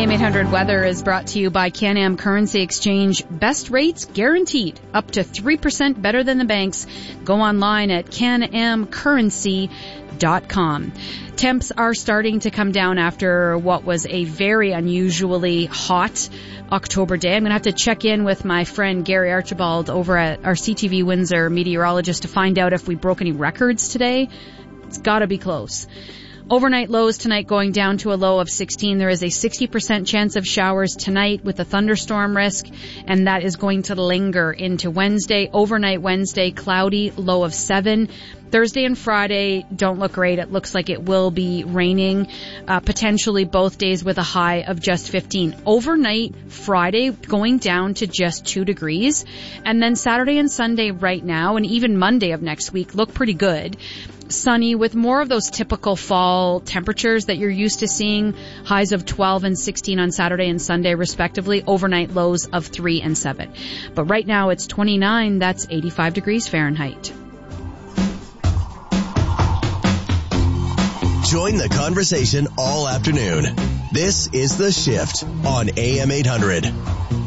AM 800 weather is brought to you by Can-Am Currency Exchange. Best rates guaranteed, up to 3% better than the banks. Go online at canamcurrency.com. Temps are starting to come down after what was a very unusually hot October day. I'm going to have to check in with my friend Gary Archibald over at our CTV Windsor meteorologist to find out if we broke any records today. It's got to be close. Overnight lows tonight going down to a low of 16. There is a 60% chance of showers tonight with a thunderstorm risk, and that is going to linger into Wednesday. Overnight Wednesday, cloudy, low of 7. Thursday and Friday don't look great. It looks like it will be raining, potentially both days with a high of just 15. Overnight Friday going down to just 2 degrees. And then Saturday and Sunday right now, and even Monday of next week, look pretty good. Sunny with more of those typical fall temperatures that you're used to seeing, highs of 12 and 16 on Saturday and Sunday respectively, overnight lows of 3 and 7. But right now it's 29, that's 85 degrees Fahrenheit. Join the conversation all afternoon. This is The Shift on AM 800.